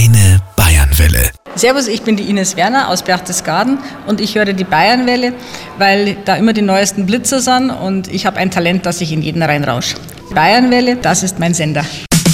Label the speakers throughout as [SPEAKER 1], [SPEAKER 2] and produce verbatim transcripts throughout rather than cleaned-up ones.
[SPEAKER 1] Meine Bayernwelle.
[SPEAKER 2] Servus, ich bin die Ines Werner aus Berchtesgaden und ich höre die Bayernwelle, weil da immer die neuesten Blitzer sind und ich habe ein Talent, dass ich in jeden reinrausche. Bayernwelle, das ist mein Sender.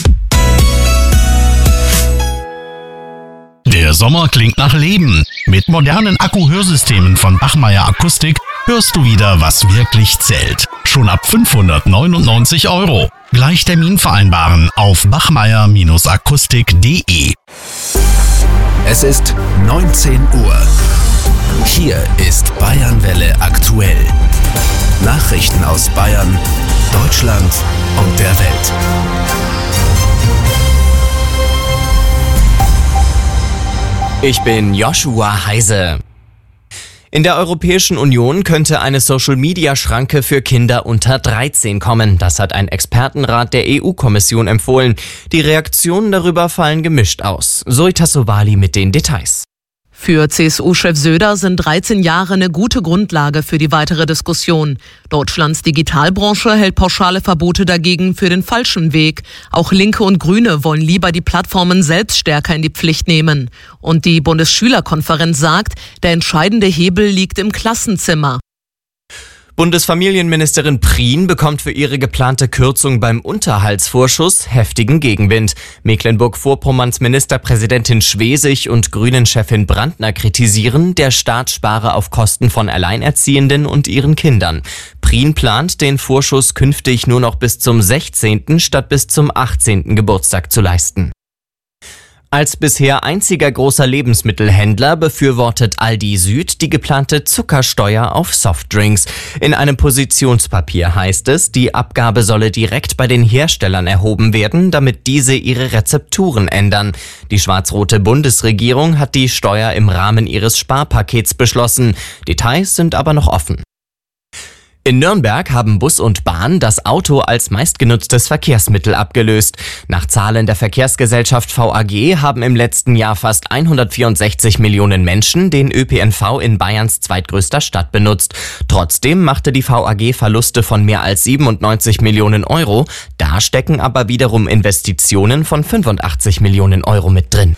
[SPEAKER 1] Der Sommer klingt nach Leben. Mit modernen Akku-Hörsystemen von Bachmeier Akustik hörst du wieder, was wirklich zählt. Schon ab fünfhundertneunundneunzig Euro. Gleich Termin vereinbaren auf bachmeier akustik punkt de. Es ist neunzehn Uhr. Hier ist Bayernwelle aktuell. Nachrichten aus Bayern, Deutschland und der Welt.
[SPEAKER 3] Ich bin Joshua Heise. In der Europäischen Union könnte eine Social-Media-Schranke für Kinder unter dreizehn kommen. Das hat ein Expertenrat der E U-Kommission empfohlen. Die Reaktionen darüber fallen gemischt aus. Zoe Tassovali mit den Details.
[SPEAKER 4] Für C S U-Chef Söder sind dreizehn Jahre eine gute Grundlage für die weitere Diskussion. Deutschlands Digitalbranche hält pauschale Verbote dagegen für den falschen Weg. Auch Linke und Grüne wollen lieber die Plattformen selbst stärker in die Pflicht nehmen. Und die Bundesschülerkonferenz sagt, der entscheidende Hebel liegt im Klassenzimmer.
[SPEAKER 3] Bundesfamilienministerin Prien bekommt für ihre geplante Kürzung beim Unterhaltsvorschuss heftigen Gegenwind. Mecklenburg-Vorpommerns Ministerpräsidentin Schwesig und Grünen-Chefin Brandner kritisieren, der Staat spare auf Kosten von Alleinerziehenden und ihren Kindern. Prien plant, den Vorschuss künftig nur noch bis zum sechzehnten statt bis zum achtzehnten Geburtstag zu leisten. Als bisher einziger großer Lebensmittelhändler befürwortet Aldi Süd die geplante Zuckersteuer auf Softdrinks. In einem Positionspapier heißt es, die Abgabe solle direkt bei den Herstellern erhoben werden, damit diese ihre Rezepturen ändern. Die schwarz-rote Bundesregierung hat die Steuer im Rahmen ihres Sparpakets beschlossen. Details sind aber noch offen. In Nürnberg haben Bus und Bahn das Auto als meistgenutztes Verkehrsmittel abgelöst. Nach Zahlen der Verkehrsgesellschaft V A G haben im letzten Jahr fast hundertvierundsechzig Millionen Menschen den Ö P N V in Bayerns zweitgrößter Stadt benutzt. Trotzdem machte die V A G Verluste von mehr als siebenundneunzig Millionen Euro. Da stecken aber wiederum Investitionen von fünfundachtzig Millionen Euro mit drin.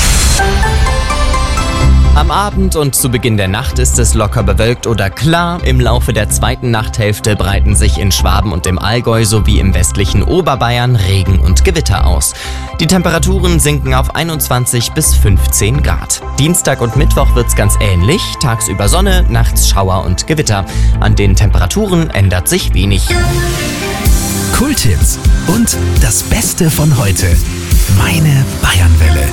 [SPEAKER 3] Am Abend und zu Beginn der Nacht ist es locker bewölkt oder klar. Im Laufe der zweiten Nachthälfte breiten sich in Schwaben und im Allgäu sowie im westlichen Oberbayern Regen und Gewitter aus. Die Temperaturen sinken auf einundzwanzig bis fünfzehn Grad. Dienstag und Mittwoch wird's ganz ähnlich. Tagsüber Sonne, nachts Schauer und Gewitter. An den Temperaturen ändert sich wenig.
[SPEAKER 1] Kulthits und das Beste von heute. Meine Bayernwelle.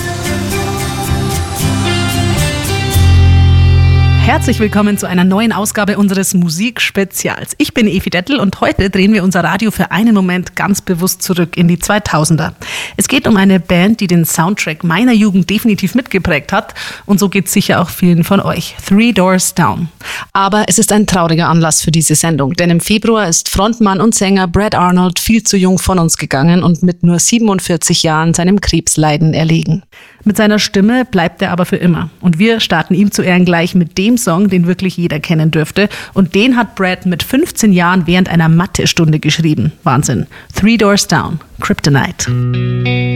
[SPEAKER 5] Herzlich willkommen zu einer neuen Ausgabe unseres Musikspezials. Ich bin Evi Dettel und heute drehen wir unser Radio für einen Moment ganz bewusst zurück in die zweitausender. Es geht um eine Band, die den Soundtrack meiner Jugend definitiv mitgeprägt hat und so geht es sicher auch vielen von euch. Three Doors Down.
[SPEAKER 6] Aber es ist ein trauriger Anlass für diese Sendung, denn im Februar ist Frontmann und Sänger Brad Arnold viel zu jung von uns gegangen und mit nur siebenundvierzig Jahren seinem Krebsleiden erlegen.
[SPEAKER 5] Mit seiner Stimme bleibt er aber für immer. Und wir starten ihm zu Ehren gleich mit dem Song, den wirklich jeder kennen dürfte. Und den hat Brad mit fünfzehn Jahren während einer Mathestunde geschrieben. Wahnsinn. Three Doors Down, Kryptonite.